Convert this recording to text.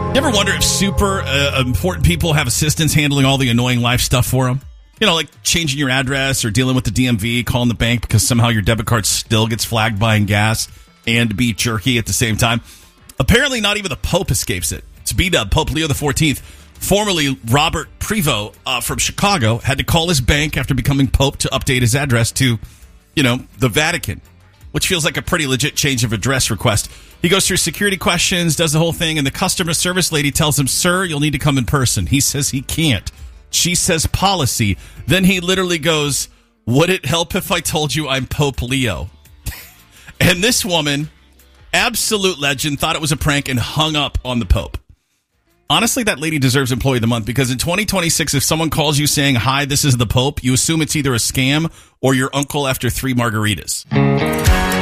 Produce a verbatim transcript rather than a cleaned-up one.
You ever wonder if super uh, important people have assistants handling all the annoying life stuff for them? You know, like changing your address or dealing with the D M V, calling the bank because somehow your debit card still gets flagged buying gas and beef jerky at the same time. Apparently not even the Pope escapes it. It's B-Dub, Pope Leo the fourteenth, formerly Robert Prevost uh, from Chicago, had to call his bank after becoming Pope to update his address to, you know, the Vatican, which feels like a pretty legit change of address request. He goes through security questions, does the whole thing, and the customer service lady tells him, "Sir, you'll need to come in person." He says he can't. She says policy. Then he literally goes, "Would it help if I told you I'm Pope Leo?" And this woman, absolute legend, thought it was a prank and hung up on the Pope. Honestly, that lady deserves Employee of the Month because in twenty twenty-six, if someone calls you saying, "Hi, this is the Pope," you assume it's either a scam or your uncle after three margaritas.